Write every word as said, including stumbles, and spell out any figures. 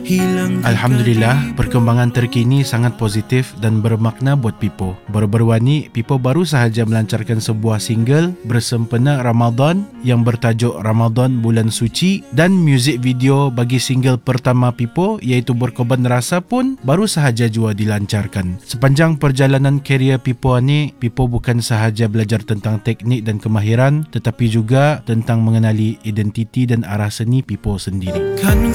Alhamdulillah, perkembangan terkini sangat positif dan bermakna buat Pipo. Baru-baru ini, Pipo baru sahaja melancarkan sebuah single bersempena Ramadan yang bertajuk Ramadan Bulan Suci, dan muzik video bagi single pertama Pipo iaitu Berkorban Rasa pun baru sahaja jua dilancarkan. Sepanjang perjalanan karier Pipo ini, Pipo bukan sahaja belajar tentang teknik dan kemahiran, tetapi juga tentang mengenali identiti dan arah seni Pipo sendiri.